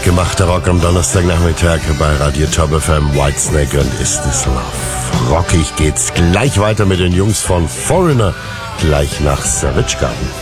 Gemachter Rock am Donnerstagnachmittag bei Radio Top FM, Whitesnake und Is This Love. Rockig geht's gleich weiter mit den Jungs von Foreigner, gleich nach Savage Garden.